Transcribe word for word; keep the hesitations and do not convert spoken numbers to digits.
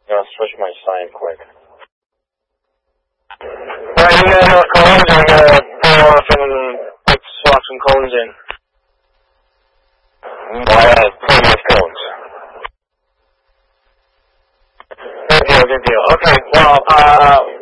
I'll switch my sign quick. Alright, you got enough cones, and we're gonna go off and put, swap some cones in. I have plenty of cones. Good deal, good deal. Okay, well, uh...